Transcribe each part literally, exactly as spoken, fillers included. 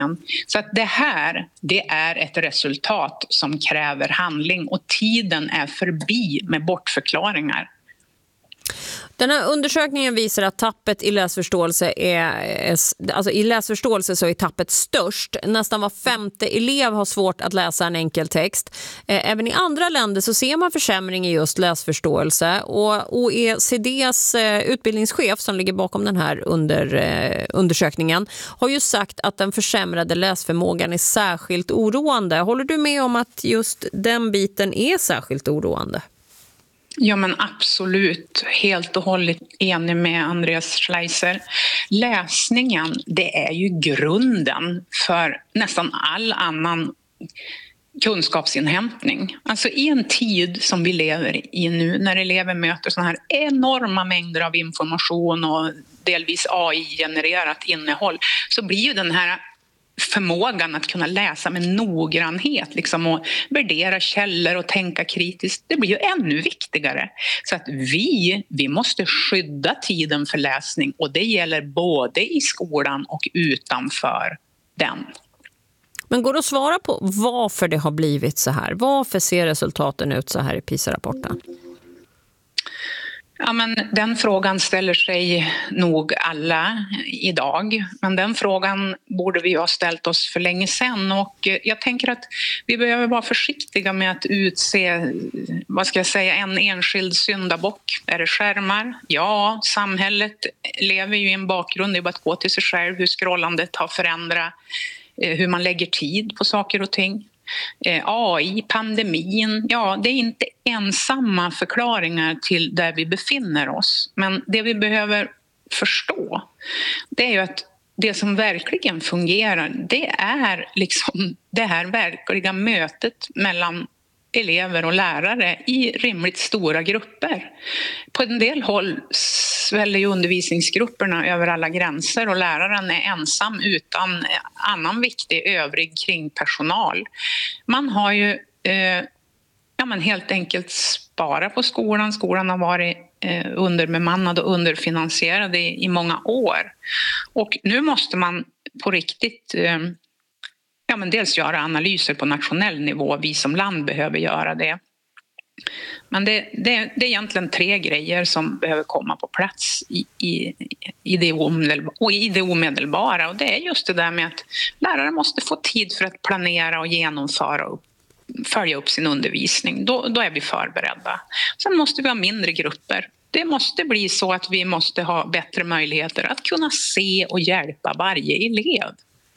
Så att det här, det är ett resultat som kräver handling och tiden är förbi med bortförklaringar. Den här undersökningen visar att tappet i läsförståelse är, alltså i läsförståelse så är tappet störst. Nästan var femte elev har svårt att läsa en enkel text. Även i andra länder så ser man försämring i just läsförståelse, och O E C D:s utbildningschef som ligger bakom den här under, undersökningen har ju sagt att den försämrade läsförmågan är särskilt oroande. Håller du med om att just den biten är särskilt oroande? Ja, men absolut. Helt och hållet enig med Andreas Schleicher. Läsningen, det är ju grunden för nästan all annan kunskapsinhämtning. Alltså i en tid som vi lever i nu, när elever möter såna här enorma mängder av information och delvis A I-genererat innehåll, så blir ju den här förmågan att kunna läsa med noggrannhet liksom, och värdera källor och tänka kritiskt, det blir ju ännu viktigare. Så att vi, vi måste skydda tiden för läsning, och det gäller både i skolan och utanför den. Men går det att svara på varför det har blivit så här? Varför ser resultaten ut så här i PISA-rapporten? Ja, men den frågan ställer sig nog alla idag. Men den frågan borde vi ha ställt oss för länge sedan. Och jag tänker att vi behöver vara försiktiga med att utse, vad ska jag säga, en enskild syndabock. Är det skärmar? Ja, samhället lever ju i en bakgrund. Det är bara att gå till sig själv hur scrollandet har förändrat, hur man lägger tid på saker och ting. A I, pandemin, ja, det är inte ensamma förklaringar till där vi befinner oss. Men det vi behöver förstå, det är ju att det som verkligen fungerar, det är liksom det här verkliga mötet mellan elever och lärare i rimligt stora grupper. På en del håll sväller ju undervisningsgrupperna över alla gränser och läraren är ensam utan annan viktig övrig kringpersonal. Man har ju eh, ja, men helt enkelt sparat på skolan. Skolan har varit eh, underbemannad och underfinansierad i, i många år. Och nu måste man på riktigt eh, Ja, men dels göra analyser på nationell nivå. Vi som land behöver göra det. Men det, det, det är egentligen tre grejer som behöver komma på plats i, i, i, det omedelbara, och i det omedelbara. Och det är just det där med att lärare måste få tid för att planera och genomföra och följa upp sin undervisning. Då, då är vi förberedda. Sen måste vi ha mindre grupper. Det måste bli så att vi måste ha bättre möjligheter att kunna se och hjälpa varje elev.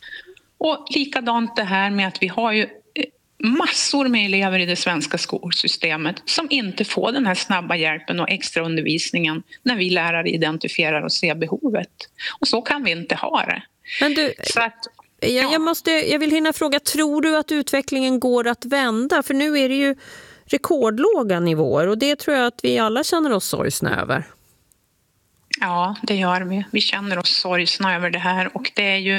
Och likadant det här med att vi har ju massor med elever i det svenska skolsystemet som inte får den här snabba hjälpen och extra undervisningen när vi lärare identifierar och ser behovet. Och så kan vi inte ha det. Men du, så att, ja. jag, måste, jag vill hinna fråga, tror du att utvecklingen går att vända? För nu är det ju rekordlåga nivåer och det tror jag att vi alla känner oss sorgsna över. Ja, det gör vi. Vi känner oss sorgsna över det här och det är ju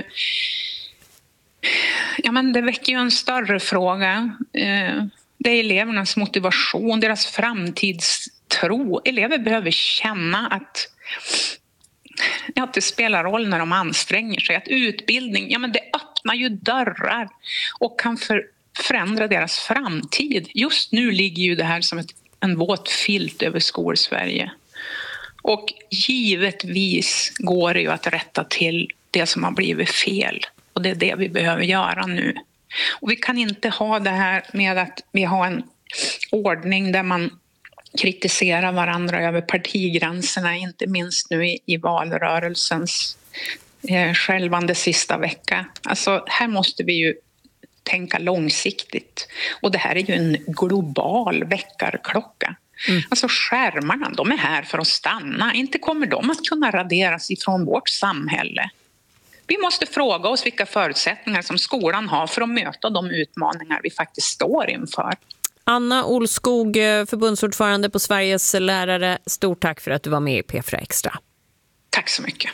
Ja, men det väcker ju en större fråga. Det är elevernas motivation, deras framtidstro. Elever behöver känna att, ja, att det spelar roll när de anstränger sig. Att utbildning, ja, men det öppnar ju dörrar och kan för, förändra deras framtid. Just nu ligger ju det här som ett, en våt filt över Skolsverige. Och givetvis går det ju att rätta till det som har blivit fel. Och det är det vi behöver göra nu. Och vi kan inte ha det här med att vi har en ordning där man kritiserar varandra över partigränserna, inte minst nu i, i valrörelsens eh, skälvande sista vecka. Alltså här måste vi ju tänka långsiktigt. Och det här är ju en global väckarklocka. Mm. Alltså skärmarna, de är här för att stanna. Inte kommer de att kunna raderas ifrån vårt samhälle. Vi måste fråga oss vilka förutsättningar som skolan har för att möta de utmaningar vi faktiskt står inför. Anna Olskog, förbundsordförande på Sveriges lärare. Stort tack för att du var med i P fyra Extra. Tack så mycket.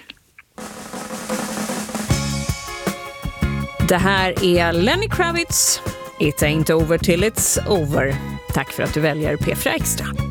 Det här är Lenny Kravitz. It ain't over till it's over. Tack för att du väljer P fyra Extra.